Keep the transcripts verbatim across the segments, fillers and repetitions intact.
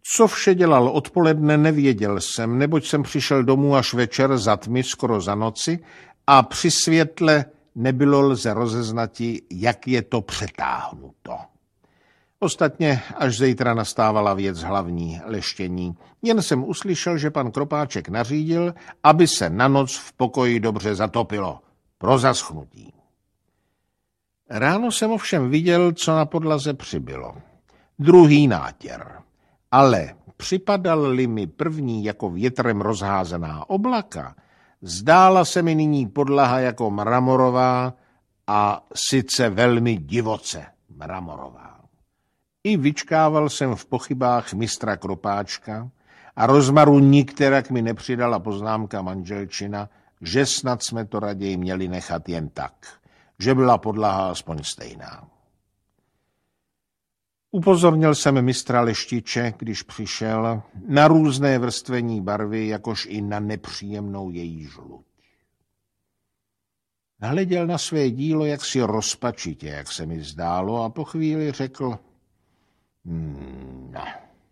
Co vše dělal odpoledne, nevěděl jsem, neboť jsem přišel domů až večer za tmy, skoro za noci, a při světle nebylo lze rozeznati, jak je to přetáhnuto. Ostatně až zítra nastávala věc hlavní, leštění. Jen jsem uslyšel, že pan Kropáček nařídil, aby se na noc v pokoji dobře zatopilo. Pro zaschnutí. Ráno jsem ovšem viděl, co na podlaze přibylo. Druhý nátěr. Ale připadal-li mi první jako větrem rozházená oblaka, zdála se mi nyní podlaha jako mramorová a sice velmi divoce mramorová. I vyčkával jsem v pochybách mistra Kropáčka a rozmaru nikterak mi nepřidala poznámka manželčina, že snad jsme to raději měli nechat jen tak, že byla podlaha aspoň stejná. Upozornil jsem mistra Leštiče, když přišel, na různé vrstvení barvy, jakož i na nepříjemnou její žluť. Hleděl na své dílo jaksi rozpačitě, jak se mi zdálo, a po chvíli řekl, hmm, no,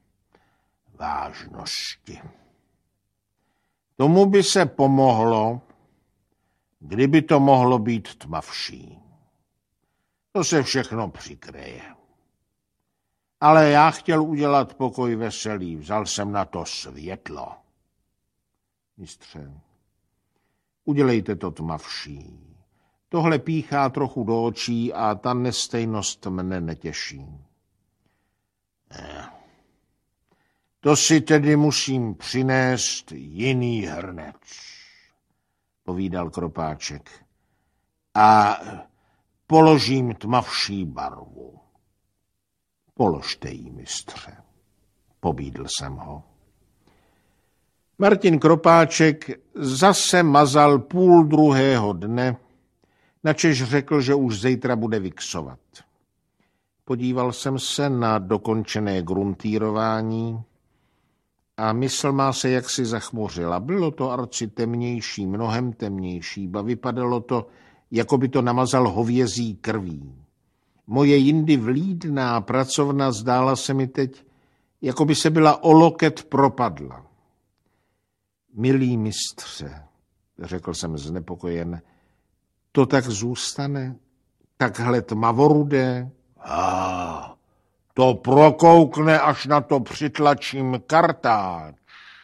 vážnosti. Tomu by se pomohlo, kdyby to mohlo být tmavší. To se všechno přikryje. Ale já chtěl udělat pokoj veselý, vzal jsem na to světlo. Mistře, udělejte to tmavší. Tohle píchá trochu do očí a ta nestejnost mne netěší. Ne. To si tedy musím přinést jiný hrnec, povídal Kropáček, a položím tmavší barvu. Položte jí, mistře, pobídl jsem ho. Martin Kropáček zase mazal půl druhého dne, načež řekl, že už zítra bude viksovat. Podíval jsem se na dokončené gruntýrování a mysl má se jaksi zachmuřila. Bylo to arci temnější, mnohem temnější, ba vypadalo to, jako by to namazal hovězí krví. Moje jindy vlídná pracovna zdála se mi teď, jako by se byla o loket propadla. Milý mistře, řekl jsem znepokojen, to tak zůstane, takhle tmavorudé? A to prokoukne, až na to přitlačím kartáč.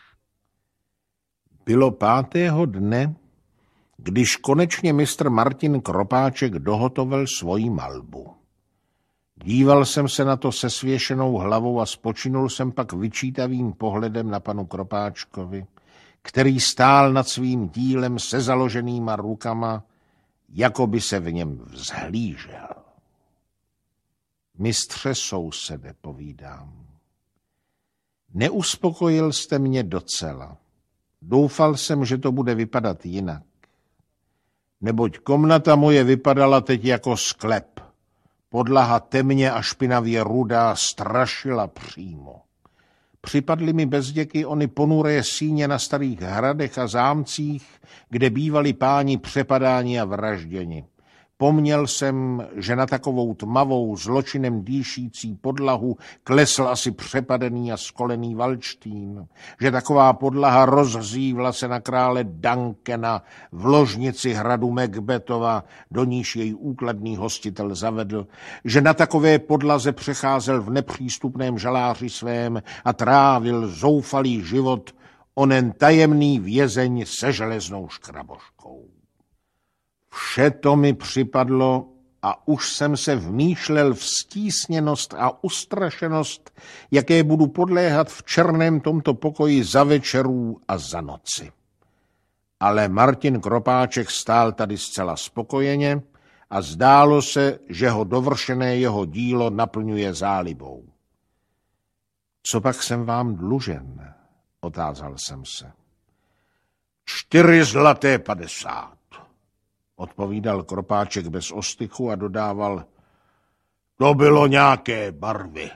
Bylo pátého dne, když konečně mistr Martin Kropáček dohotovil svoji malbu. Díval jsem se na to se svěšenou hlavou a spočinul jsem pak vyčítavým pohledem na panu Kropáčkovi, který stál nad svým dílem se založenýma rukama, jako by se v něm vzhlížel. Mistře sousede, povídám. Neuspokojil jste mě docela. Doufal jsem, že to bude vypadat jinak. Neboť komnata moje vypadala teď jako sklep. Podlaha temně a špinavě rudá strašila přímo. Připadly mi bezděky ony ponuré síně na starých hradech a zámcích, kde bývali páni přepadáni a vražděni. Pomněl jsem, že na takovou tmavou, zločinem dýšící podlahu klesl asi přepadený a skolený Valštín, že taková podlaha rozhřívla se na krále Duncana v ložnici hradu Macbethova, do níž jej úkladný hostitel zavedl, že na takové podlaze přecházel v nepřístupném žaláři svém a trávil zoufalý život onen tajemný vězeň se železnou škraboškou. Vše to mi připadlo a už jsem se vmýšlel v stísněnost a ustrašenost, jaké budu podléhat v černém tomto pokoji za večerů a za noci. Ale Martin Kropáček stál tady zcela spokojeně a zdálo se, že ho dovršené jeho dílo naplňuje zálibou. Co pak jsem vám dlužen? Otázal jsem se. Čtyři zlaté padesát. Odpovídal Kropáček bez ostychu a dodával, to bylo nějaké barvy.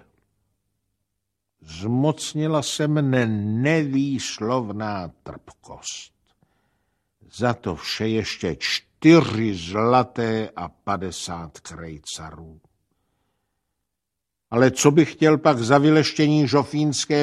Zmocnila se mne nevýslovná trpkost. Za to vše ještě čtyři zlaté a padesát krejcarů. Ale co bych chtěl pak za vyleštění žofínské